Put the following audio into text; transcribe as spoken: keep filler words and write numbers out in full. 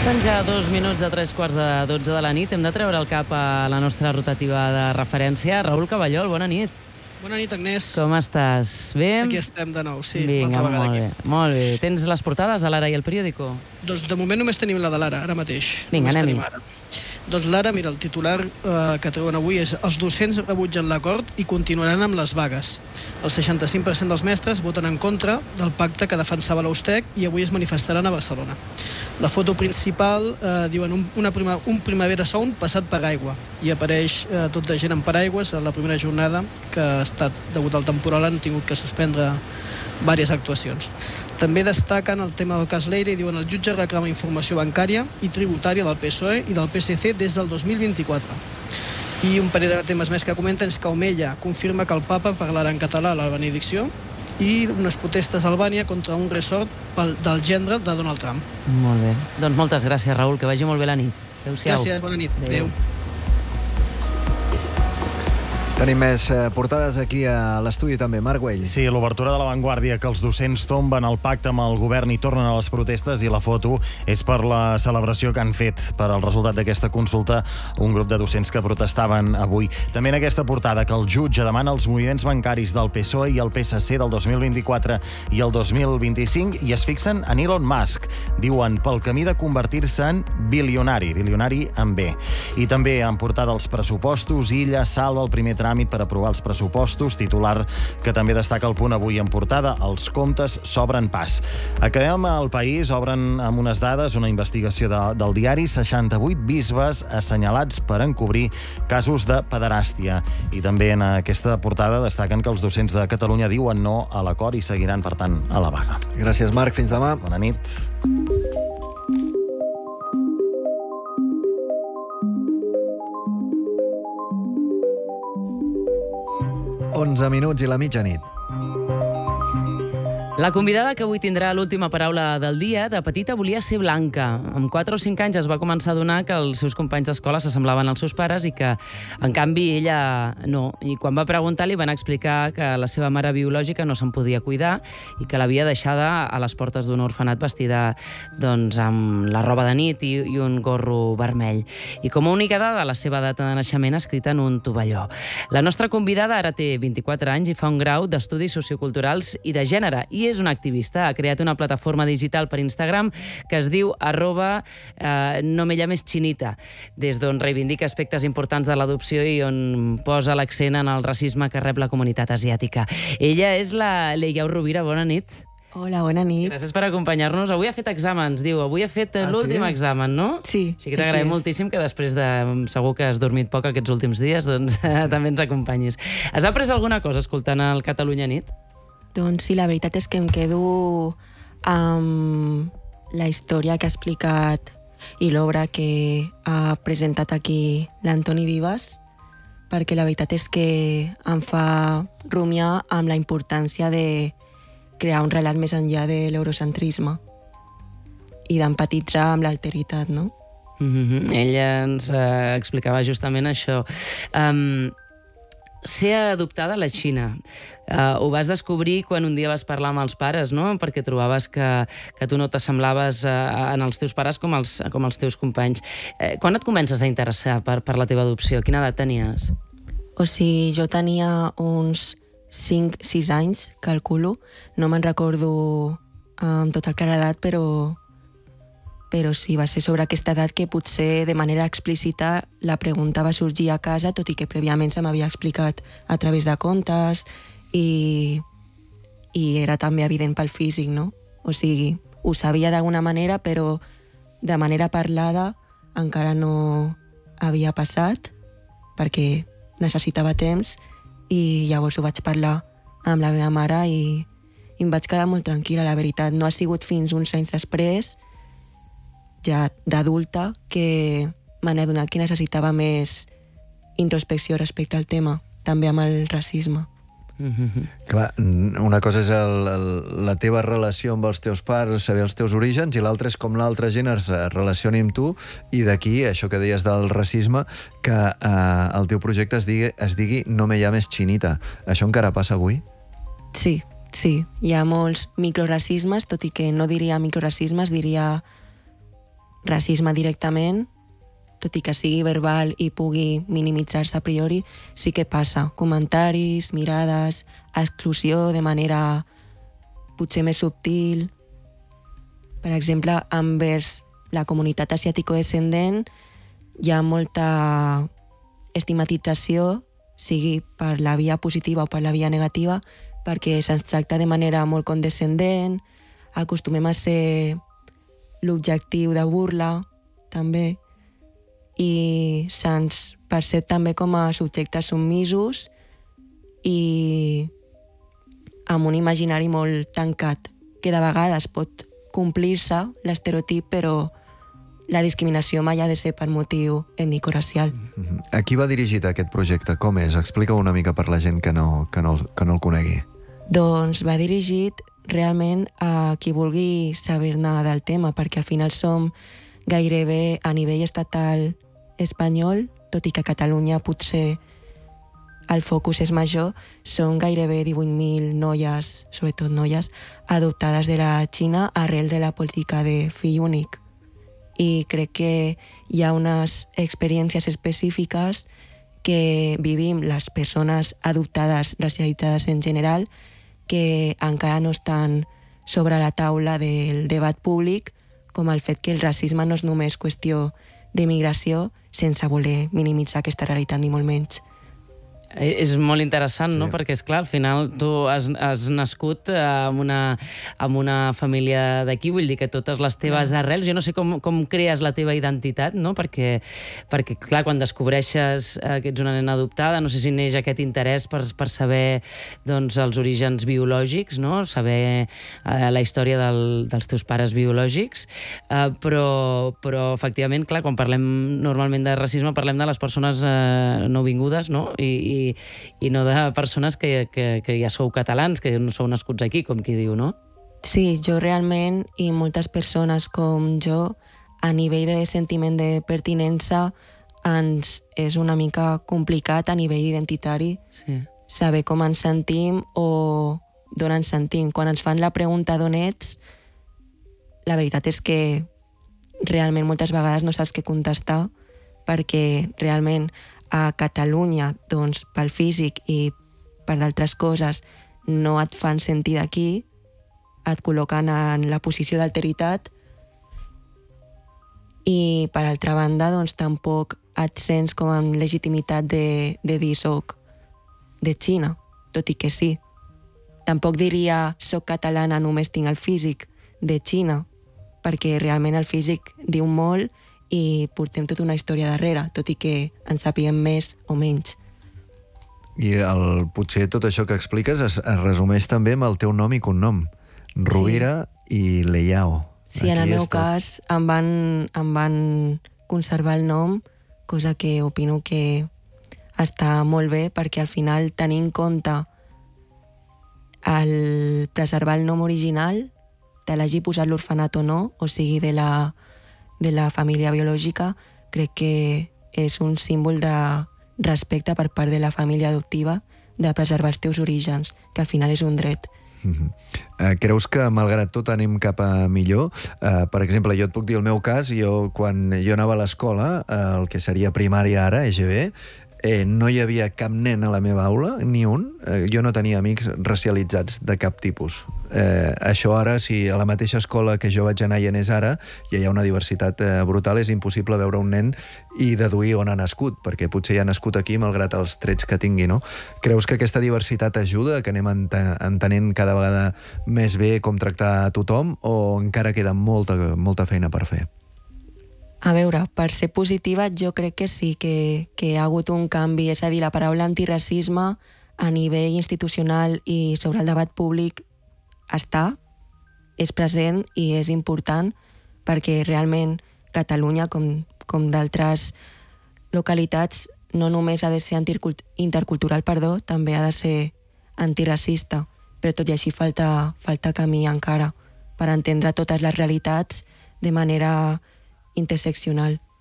Passen ja dos minuts de tres quarts de dotze de la nit. Hem de treure el cap a la nostra rotativa de referència. Raül Caballol, bona nit. Bona nit, Agnès. Com estàs? Bé? Aquí estem de nou, sí. Vinga, molt bé. Molt bé. Tens les portades de l'Ara i el periòdico? Doncs de moment només tenim la de l'Ara, ara mateix. Vinga, anem-hi. Doncs l'Ara, mira, el titular eh, que treuen avui és els docents rebutgen l'acord i continuaran amb les vagues. El seixanta-cinc per cent dels mestres voten en contra del pacte que defensava l'Austec i avui es manifestaran a Barcelona. La foto principal, eh, diuen, un, una prima, un Primavera Sound passat per aigua, i apareix eh, tot de gent amb paraigües a la primera jornada que ha estat, degut al temporal, han tingut que suspendre diverses actuacions. També destaquen el tema del cas Leire i diuen el jutge reclama informació bancària i tributària del P S O E i del P S C des del dos mil vint-i-quatre. I un parell de temes més que comenten és que Omeya confirma que el papa parlarà en català a la benedicció i unes protestes a Albània contra un resort del gendre de Donald Trump. Molt bé. Doncs moltes gràcies, Raül, que vagi molt bé la nit. Adéu-siau. Gràcies, bona nit. Adéu. Tenim més eh, portades aquí a l'estudi també. Marc Güell. Sí, l'obertura de La Vanguardia, que els docents tomben el pacte amb el govern i tornen a les protestes, i la foto és per la celebració que han fet per al resultat d'aquesta consulta un grup de docents que protestaven avui. També en aquesta portada que el jutge demana els moviments bancaris del P S O E i el P S C del dos mil vint-i-quatre i el dos mil vint-i-cinc i es fixen en Elon Musk. Diuen pel camí de convertir-se en bilionari, bilionari amb B. I també en portada els pressupostos, Illa salva el primer tràmit per aprovar els pressupostos, titular que també destaca el Punt avui en portada, els comptes s'obren pas. Acabem al País, obren amb unes dades, una investigació de, del diari, seixanta-vuit bisbes assenyalats per encobrir casos de pederàstia. I també en aquesta portada destaquen que els docents de Catalunya diuen no a l'acord i seguiran, per tant, a la vaga. Gràcies, Marc. Fins demà. Bona nit. onze minuts i la mitjanit. La convidada que avui tindrà l'última paraula del dia, de petita volia ser blanca. Amb quatre o cinc anys es va començar a adonar que els seus companys d'escola s'assemblaven als seus pares i que, en canvi, ella no. I quan va preguntar li van explicar que la seva mare biològica no se'n podia cuidar i que l'havia deixada a les portes d'un orfenat vestida doncs, amb la roba de nit i, i un gorro vermell. I com a única dada, la seva data de naixement escrita en un tovalló. La nostra convidada ara té vint-i-quatre anys i fa un grau d'estudis socioculturals i de gènere i és una activista. Ha creat una plataforma digital per Instagram que es diu arroba eh, no me llames chinita, des d'on reivindica aspectes importants de l'adopció i on posa l'accent en el racisme que rep la comunitat asiàtica. Ella és la Leiau Rovira. Bona nit. Hola, bona nit. Gràcies per acompanyar-nos. Avui ha fet exàmens, diu. Avui ha fet Ah, l'últim sí? examen, no? Sí. Així que t'agraïm moltíssim que després de... Segur que has dormit poc aquests últims dies, doncs també ens acompanyis. Has après alguna cosa escoltant el Catalunya Nit? Doncs sí, la veritat és que em quedo amb la història que ha explicat i l'obra que ha presentat aquí l'Antoni Vives, perquè la veritat és que em fa rumiar amb la importància de crear un relat més enllà de l'eurocentrisme i d'empatitzar amb l'alteritat, no? Mm-hmm. Ella ens eh, explicava justament això. Um, ser adoptada a la Xina. Uh, ho vas descobrir quan un dia vas parlar amb els pares, no? Perquè trobaves que, que tu no t'assemblaves uh, en els teus pares com els, com els teus companys. Uh, quan et comences a interessar per, per la teva adopció? Quina edat tenies? O sigui, jo tenia uns cinc sis anys, calculo. No me'n recordo amb tota claredat, però... però sí, va ser sobre aquesta edat que potser de manera explícita la pregunta va sorgir a casa, tot i que prèviament se m'havia explicat a través de contes i, i era també evident pel físic, no? O sigui, ho sabia d'alguna manera, però de manera parlada encara no havia passat perquè necessitava temps i llavors ho vaig parlar amb la meva mare i, i em vaig quedar molt tranquil·la, la veritat. No ha sigut fins uns anys després, ja d'adulta, que m'han adonat que necessitava més introspecció respecte al tema, també amb el racisme. Mm-hmm. Clar, una cosa és el, el, la teva relació amb els teus pares, saber els teus orígens, i l'altra és com l'altra gent es relacioni amb tu, i d'aquí, això que deies del racisme, que eh, el teu projecte es digui, es digui No me llames chinita. Això encara passa avui? Sí, sí. Hi ha molts microracismes, tot i que no diria microracismes, diria racisme directament, tot i que sigui verbal i pugui minimitzar-se a priori, sí que passa. Comentaris, mirades, exclusió de manera potser més subtil. Per exemple, envers la comunitat asiàtico-descendent hi ha molta estigmatització, sigui per la via positiva o per la via negativa, perquè se'ns tracta de manera molt condescendent, acostumem a ser l'objectiu de burla, també, i se'ns percep també com a subjectes submisos i amb un imaginari molt tancat, que de vegades pot complir-se l'estereotip, però la discriminació mai ha de ser per motiu ètnico-racial. A qui va dirigit aquest projecte? Com és? Explica una mica per la gent que no, que no, que no el conegui. Doncs va dirigit realment a qui vulgui saber-ne del tema, perquè al final som gairebé a nivell estatal espanyol, tot i que a Catalunya potser el focus és major, són gairebé divuit mil noies, sobretot noies, adoptades de la Xina arrel de la política de fill únic. I crec que hi ha unes experiències específiques que vivim les persones adoptades, racialitzades en general, que encara no estan sobre la taula del debat públic, com el fet que el racisme no és només qüestió d'immigració, sense voler minimitzar aquesta realitat ni molt menys. És molt interessant, sí. No? Perquè, esclar, al final tu has, has nascut amb una, amb una família d'aquí, vull dir que totes les teves no. arrels, jo no sé com, com crees la teva identitat, no? Perquè, perquè, clar, quan descobreixes que ets una nena adoptada, no sé si neix aquest interès per, per saber doncs, els orígens biològics, no? Saber eh, la història del, dels teus pares biològics, eh, però, però, efectivament, clar, quan parlem normalment de racisme, parlem de les persones eh, nouvingudes, no? I, i i no de persones que, que, que ja sou catalans, que no sou nascuts aquí, com qui diu, no? Sí, jo realment, i moltes persones com jo, a nivell de sentiment de pertinença, ens és una mica complicat a nivell identitari sí. saber com ens sentim o d'on ens sentim. Quan ens fan la pregunta d'on ets, la veritat és que realment moltes vegades no saps què contestar, perquè realment a Catalunya, doncs, pel físic i per d'altres coses, no et fan sentir d'aquí, et col·loquen en la posició d'alteritat i, per altra banda, doncs, tampoc et sents com amb legitimitat de, de dir soc de Xina, tot i que sí. Tampoc diria soc catalana, només tinc el físic de Xina, perquè realment el físic diu molt i portem tota una història darrere, tot i que en sapiguem més o menys. I el, potser tot això que expliques es, es resumeix també amb el teu nom i cognom. Rovira sí. i Leyao. Sí, en el meu cas em van, em van conservar el nom, cosa que opino que està molt bé, perquè al final tenir en compte el preservar el nom original, te l'hagi posat l'orfenat o no, o sigui de la de la família biològica, crec que és un símbol de respecte per part de la família adoptiva de preservar els teus orígens, que al final és un dret. Mm-hmm. uh, creus que, malgrat tot, anem cap a millor? Uh, per exemple, jo et puc dir el meu cas, jo, quan jo anava a l'escola, uh, el que seria primària ara, E G B, Eh, no hi havia cap nen a la meva aula, ni un. Eh, jo no tenia amics racialitzats de cap tipus. Eh, això ara, si a la mateixa escola que jo vaig anar i anés ara, ja hi ha una diversitat eh, brutal, és impossible veure un nen i deduir on ha nascut, perquè potser ja ha nascut aquí malgrat els trets que tingui, no? Creus que aquesta diversitat ajuda, que anem ent entenent cada vegada més bé com tractar a tothom, o encara queda molta, molta feina per fer? A veure, per ser positiva, jo crec que sí, que, que hi ha hagut un canvi. És a dir, la paraula antiracisme a nivell institucional i sobre el debat públic està, és present i és important, perquè realment Catalunya, com, com d'altres localitats, no només ha de ser intercultural, perdó, també ha de ser antiracista, però tot i així falta, falta camí encara per entendre totes les realitats de manera interseccional.